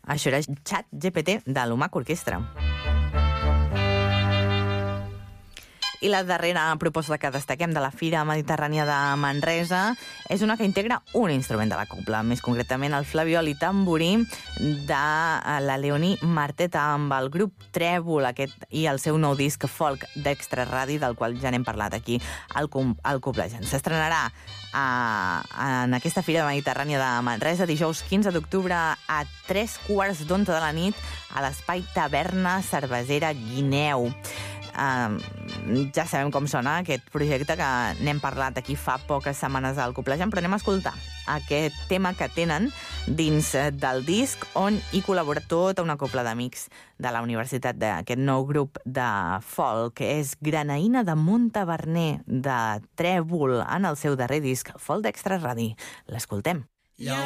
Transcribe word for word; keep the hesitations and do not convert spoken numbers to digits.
Això era Chat G P T de l'Humac Orquestra. I la darrera proposta que destaquem de la Fira Mediterrània de Manresa és una que integra un instrument de la cobla, més concretament el flabiol i tamborí de la Leonie Marteta amb el grup Trèvol aquest i el seu nou disc folk d'Extra Radi, del qual ja n'hem parlat aquí al, al Coblejant. S'estrenarà a, en aquesta Fira Mediterrània de Manresa dijous quinze d'octubre a tres quarts d'onze de la nit a l'espai Taverna Cervesera Guineu. Uh, ja sabem com sona aquest projecte, que n'hem parlat aquí fa poques setmanes al Coblejant, però anem a escoltar aquest tema que tenen dins del disc, on hi col·labora tota una cobla d'amics de la universitat d'aquest nou grup de folk, que és Granaïna de Montaverner de Trèvol en el seu darrer disc, Folk d'Extra Radi. L'escoltem.